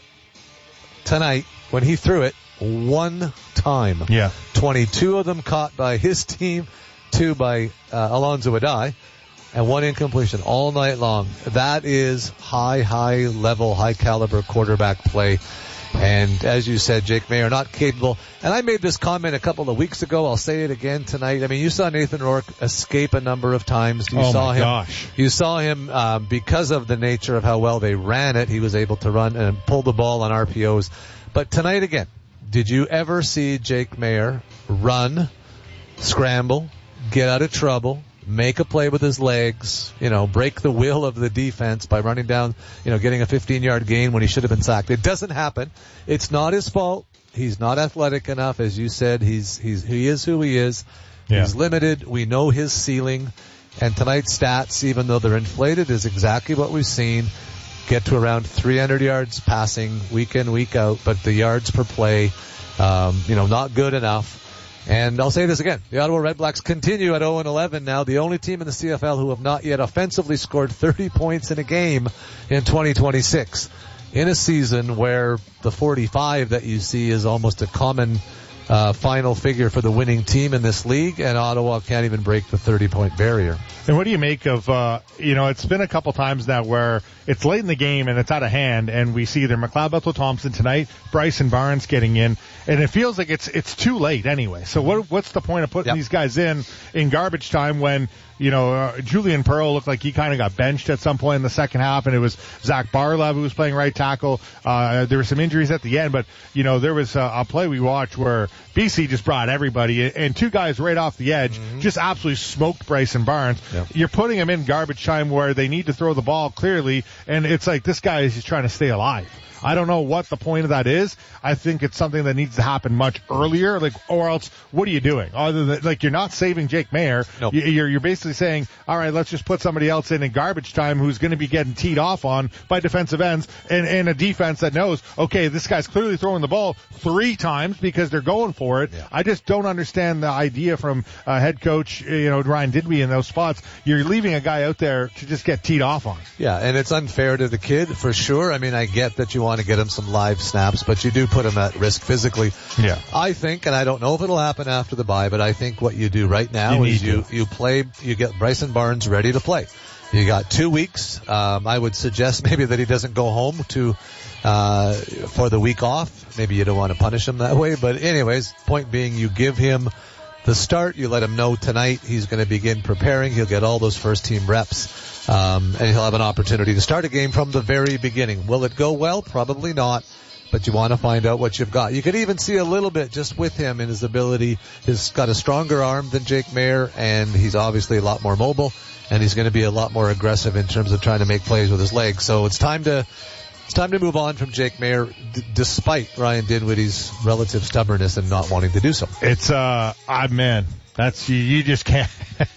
tonight when he threw it one time. Yeah. twenty-two of them caught by his team, two by uh, Alonzo Adai, and one incompletion all night long. That is high, high level, high caliber quarterback play. And as you said, Jake Maier not capable. And I made this comment a couple of weeks ago. I'll say it again tonight. I mean, you saw Nathan Rourke escape a number of times. You oh saw my him. gosh. You saw him uh, because of the nature of how well they ran it. He was able to run and pull the ball on R P Os. But tonight again, did you ever see Jake Maier run, scramble, get out of trouble, make a play with his legs, you know, break the will of the defense by running down, you know, getting a fifteen-yard gain when he should have been sacked? It doesn't happen. It's not his fault. He's not athletic enough, as you said. He's he's he is who he is. Yeah. He's limited. We know his ceiling. And tonight's stats, even though they're inflated, is exactly what we've seen. Get to around three hundred yards passing week in, week out, but the yards per play, um, you know, not good enough. And I'll say this again. The Ottawa Redblacks continue at oh and eleven now, the only team in the C F L who have not yet offensively scored thirty points in a game in twenty twenty-six. In a season where the forty-five that you see is almost a common uh, final figure for the winning team in this league, and Ottawa can't even break the thirty-point barrier. And what do you make of, uh, you know, it's been a couple times now where it's late in the game and it's out of hand, and we see either McLeod Bethel-Thompson tonight, Bryson Barnes getting in, and it feels like it's it's too late anyway. So what what's the point of putting Yep. these guys in in garbage time when, you know, uh, Julian Pearl looked like he kind of got benched at some point in the second half, and it was Zach Barlev who was playing right tackle. Uh, there were some injuries at the end, but, you know, there was a, a play we watched where B C just brought everybody, and two guys right off the edge mm-hmm. just absolutely smoked Bryson Barnes. Yep. You're putting him in garbage time where they need to throw the ball clearly, and it's like this guy is just trying to stay alive. I don't know what the point of that is. I think it's something that needs to happen much earlier. Like, or else, what are you doing? Other than, like, you're not saving Jake Maier. Nope. You're, you're basically saying, all right, let's just put somebody else in in garbage time who's going to be getting teed off on by defensive ends and, and a defense that knows, okay, this guy's clearly throwing the ball three times because they're going for it. Yeah. I just don't understand the idea from uh, head coach, you know, Ryan Didby in those spots. You're leaving a guy out there to just get teed off on. Yeah, and it's unfair to the kid for sure. I mean, I get that you want to get him some live snaps, but you do put him at risk physically. Yeah. I think, and I don't know if it'll happen after the bye, but I think what you do right now you is you, to. you play, you get Bryson Barnes ready to play. You got two weeks. Um, I would suggest maybe that he doesn't go home to, uh, for the week off. Maybe you don't want to punish him that way, but anyways, point being you give him the start. You let him know tonight he's going to begin preparing. He'll get all those first team reps. Um, and he'll have an opportunity to start a game from the very beginning. Will it go well? Probably not. But you want to find out what you've got. You could even see a little bit just with him in his ability. He's got a stronger arm than Jake Maier, and he's obviously a lot more mobile, and he's going to be a lot more aggressive in terms of trying to make plays with his legs. So it's time to it's time to move on from Jake Maier, d- despite Ryan Dinwiddie's relative stubbornness and not wanting to do so. It's uh, ah, man. That's, you, you just can't.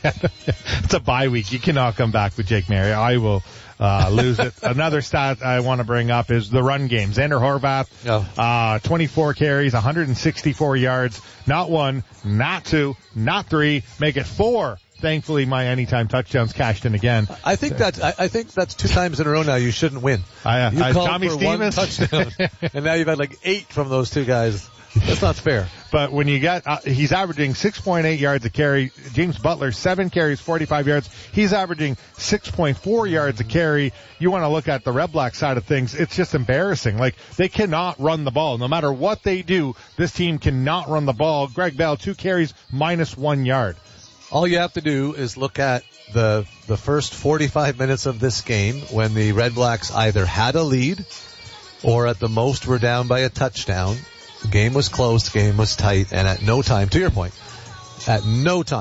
It's a bye week. You cannot come back with Jake Maier. I will uh, lose it. Another stat I want to bring up is the run game. Xander Horvath, oh. uh, twenty-four carries, one hundred sixty-four yards. Not one, not two, not three. Make it four. Thankfully, my anytime touchdowns cashed in again. I think that's I, I think that's two times in a row now. You shouldn't win. I, uh, you I, called Tommy for Stevens. one touchdown, and now you've had like eight from those two guys. That's not fair. But when you got, uh, he's averaging six point eight yards a carry. James Butler, seven carries, forty-five yards. He's averaging six point four yards a carry. You want to look at the Red Black side of things. It's just embarrassing. Like, they cannot run the ball. No matter what they do, this team cannot run the ball. Greg Bell, two carries, minus one yard. All you have to do is look at the the first forty-five minutes of this game when the Red Blacks either had a lead or at the most were down by a touchdown. The game was close, the game was tight, and at no time, to your point, at no time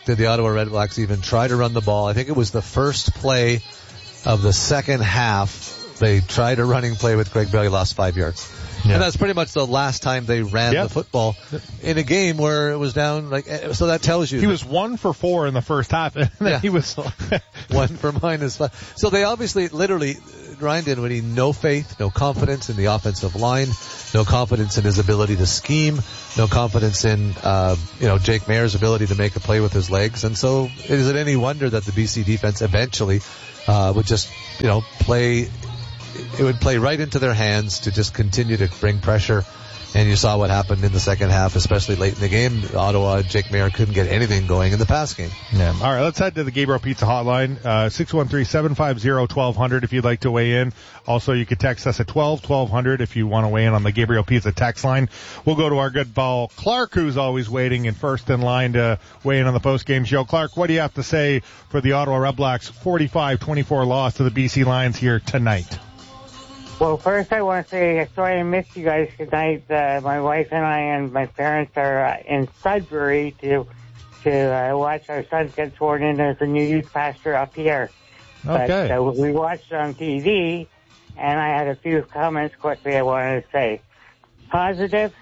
did the Ottawa Redblacks even try to run the ball. I think it was the first play of the second half. They tried a running play with Greg Bailey, lost five yards. Yeah. And that's pretty much the last time they ran yeah. the football in a game where it was down. Like, so that tells you he was one for four in the first half, and then yeah. he was one for minus five. So they obviously, literally, Ryan Dinwiddie, no faith, no confidence in the offensive line, no confidence in his ability to scheme, no confidence in uh, you know Jake Mayer's ability to make a play with his legs. And so, is it any wonder that the B C defense eventually uh, would just you know play? It would play right into their hands to just continue to bring pressure. And you saw what happened in the second half, especially late in the game. Ottawa, Jake Mayer couldn't get anything going in the pass game. Yeah. All right, let's head to the Gabriel Pizza hotline, uh, six one three, seven five zero, one two zero zero if you'd like to weigh in. Also, you could text us at twelve, twelve hundred if you want to weigh in on the Gabriel Pizza text line. We'll go to our good Paul Clark, who's always waiting and first in line to weigh in on the post-game show. Clark, what do you have to say for the Ottawa Redblacks' forty-five twenty-four loss to the B C Lions here tonight? Well, first I want to say sorry I missed you guys tonight. Uh, my wife and I and my parents are uh, in Sudbury to to uh, watch our son get sworn in as a new youth pastor up here. Okay. But, uh, we watched it on T V, and I had a few comments quickly I wanted to say. Positive,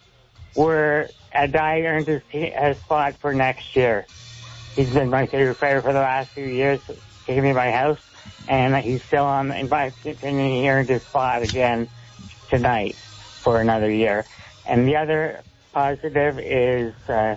we're a guy earned his a spot for next year. He's been my favorite player for the last few years. Gave me my house. And he's still on, in my opinion, he earned his spot again tonight for another year. And the other positive is uh,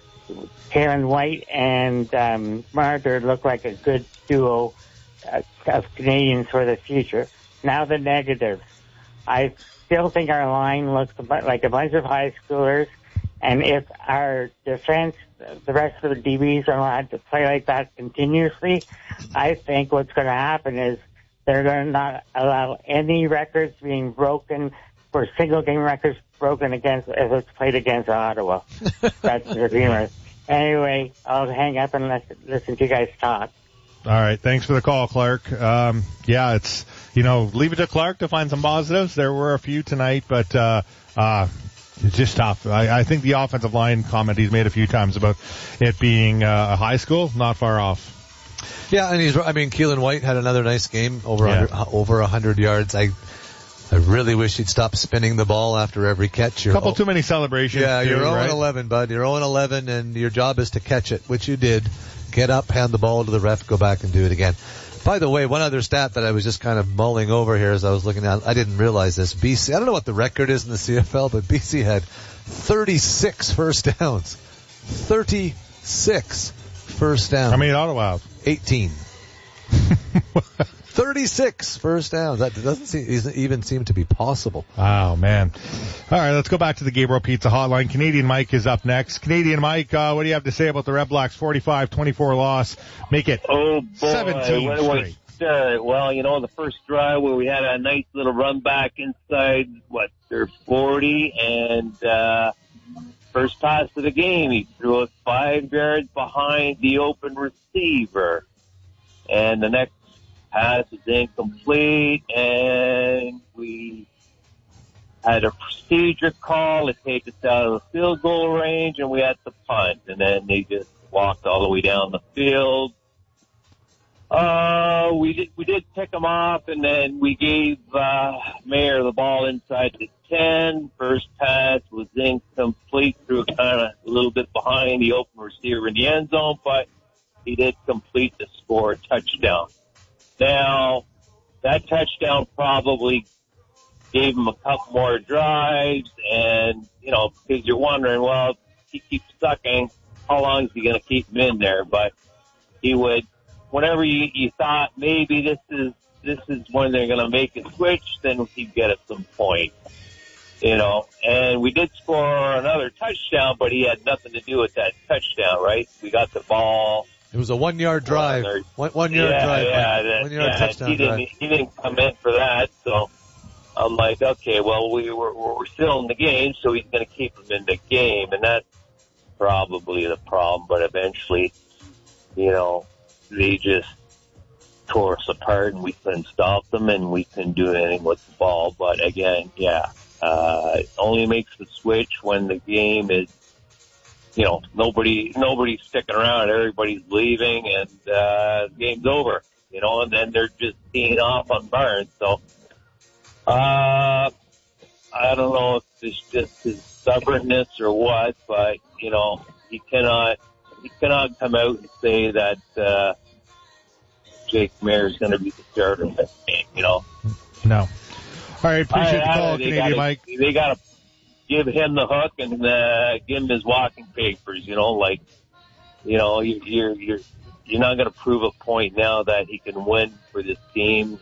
Karen White and um, Martyr look like a good duo uh, of Canadians for the future. Now the negatives. I still think our line looks like a bunch of high schoolers. And if our defense, the rest of the D Bs are allowed to play like that continuously, I think what's going to happen is they're going to not allow any records being broken for single game records broken against if it's played against Ottawa. That's the rumor. Anyway, I'll hang up and listen, listen to you guys talk. All right. Thanks for the call, Clark. Um, yeah, it's, you know, leave it to Clark to find some positives. There were a few tonight, but, uh, uh, it's just tough. I, I think the offensive line comment he's made a few times about it being uh, a high school, not far off. Yeah, and he's, I mean, Keelan White had another nice game, over yeah. under, over one hundred yards. I I really wish he'd stop spinning the ball after every catch. A couple oh, too many celebrations. Yeah, too, you're oh and right? eleven, bud. You're oh and eleven, and your job is to catch it, which you did. Get up, hand the ball to the ref, go back and do it again. By the way, one other stat that I was just kind of mulling over here as I was looking at, I didn't realize this. B C, I don't know what the record is in the C F L, but B C had thirty-six first downs. thirty-six first downs. How many did Ottawa have? eighteen. thirty-six first downs. That doesn't seem, even seem to be possible. Oh, man. All right, let's go back to the Gabriel Pizza hotline. Canadian Mike is up next. Canadian Mike, uh, what do you have to say about the Redblacks' forty-five twenty-four loss? Make it oh, boy. seventeen what straight. Uh, well, you know, the first drive where we had a nice little run back inside, what, their forty, and uh first pass of the game, he threw it five yards behind the open receiver. And the next pass was incomplete, and we had a procedure call to take us out of the field goal range, and we had to punt. And then they just walked all the way down the field. Uh, we did, we did pick them off, and then we gave, uh, Mayer the ball inside the ten. First pass was incomplete, threw it kind of a little bit behind the open receiver in the end zone, but he did complete the score a touchdown. Now, that touchdown probably gave him a couple more drives, and, you know, because you're wondering, well, if he keeps sucking, how long is he going to keep him in there? But he would, whenever you, you thought maybe this is this is when they're going to make a switch, then he'd get us some points, you know. And we did score another touchdown, but he had nothing to do with that touchdown, right? We got the ball. It was a one-yard drive. One, one-yard yeah, drive. Yeah, one, that, one-yard yeah, touchdown he didn't, drive. He didn't come in for that, so I'm like, okay, well, we were, we're still in the game, so he's going to keep him in the game, and that's probably the problem. But eventually, you know, they just tore us apart, and we couldn't stop them, and we couldn't do anything with the ball. But again, yeah, uh, it only makes the switch when the game is you know, nobody, nobody's sticking around. Everybody's leaving, and uh, the game's over. You know, and then they're just teeing off on Barnes. So, uh, I don't know if it's just his stubbornness or what, but you know, he cannot, he cannot come out and say that uh, Jake Maier is going to be the starter of that game. You know. No. All right, appreciate I, the call, I, Canadian gotta, Mike. They got to give him the hook and uh, give him his walking papers. You know, like, you know, you, you're you're you're not going to prove a point now that he can win for this team.